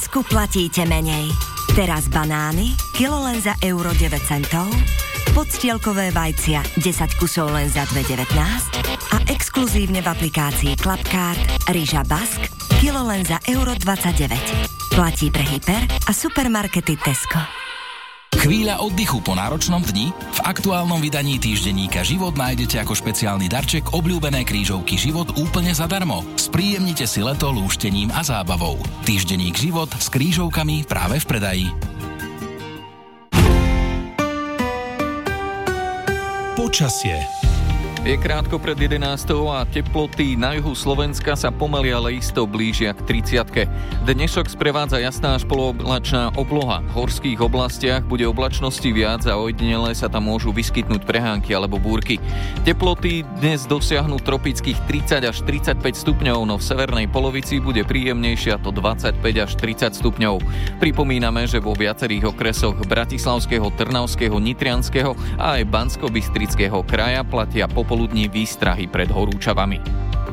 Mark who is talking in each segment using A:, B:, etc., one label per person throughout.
A: Tesku platíte menej. Teraz banány, kilo len za euro 9 centov, podstielkové vajcia 10 kusov len za 2,19 a exkluzívne v aplikácii Clubcard ryža Bask kilo len za euro 29. Platí pre hyper a supermarkety Tesco.
B: Chvíľa oddychu po náročnom dni? V aktuálnom vydaní týždenníka Život nájdete ako špeciálny darček obľúbené krížovky Život úplne zadarmo. Spríjemnite si leto lúštením a zábavou. Týždenník Život s krížovkami práve v predaji.
C: Počasie.
D: Je krátko pred 11. a teploty na juhu Slovenska sa pomaly, ale isto blížia k 30-ke. Dnešok sprevádza jasná až polooblačná obloha. V horských oblastiach bude oblačnosti viac a ojedinele sa tam môžu vyskytnúť prehánky alebo búrky. Teploty dnes dosiahnu tropických 30 až 35 stupňov, no v severnej polovici bude príjemnejšia to 25 až 30 stupňov. Pripomíname, že vo viacerých okresoch Bratislavského, Trnavského, Nitrianskeho a aj Banskobystrického kraja platia popoludní výstrahy pred horúčavami.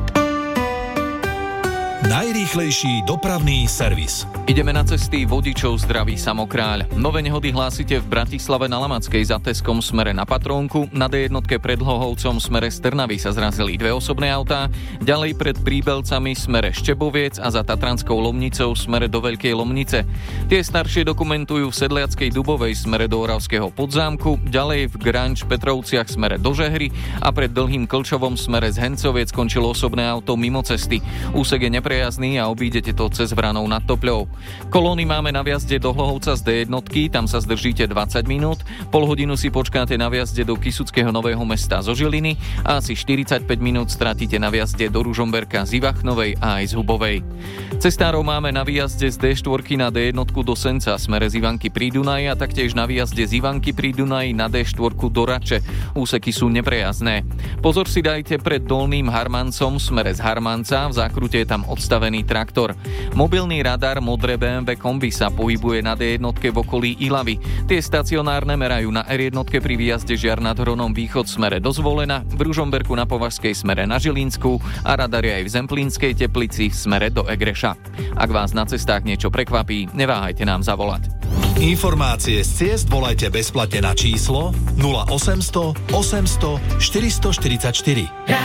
C: Najrýchlejší dopravný servis.
D: Ideme na cesty, vodičov zdraví Samokráľ. Nové nehody hlásite v Bratislave na Lamackej za Teskom smere na Patrónku, na D1 pred Hlohovcom smere z Trnavy sa zrazili dve osobné autá, ďalej pred Príbelcami smere Ščeboviec a za Tatranskou Lomnicou smere do Veľkej Lomnice. Tie staršie dokumentujú v Sedliackej Dubovej smere do Oravského Podzámku, ďalej v Granč Petrovciach smere do Žehry a pred Dlhým Klčovom smere z Hencoviec skončilo osobné auto mimo cesty. Úsek je neprejazný a obídete to cez Vranou nad Topľou. Kolóny máme na viazde do Hlohovca z D1, tam sa zdržíte 20 minút, pol hodinu si počkáte na viazde do Kysuckého Nového Mesta zo Žiliny a asi 45 minút stratíte na viazde do Ružomberka z Ivachnovej a aj z Hubovej. Cestárov máme na výjazde z D4 na D1 do Senca smere z Ivanky pri Dunaji a taktiež na výjazde z Ivanky pri Dunaji na D4 do Rače. Úseky sú neprejazdné. Pozor si dajte pred Dolným Harmancom smere z Harmanca, v zákrute je tam odstavený traktor. Mobilný radar modré BMW kombi sa pohybuje na D1 v okolí Ilavy. Tie stacionárne merajú na R1 pri výjazde Žiar nad Hronom východ smere do Zvolena, v Ružomberku na Považskej smere na Žilinsku a radar je aj v Zemplínskej Teplici v smere do Egreša. Ak vás na cestách niečo prekvapí, neváhajte nám zavolať.
C: Informácie z ciest volajte bezplatne na číslo 0800 800 444.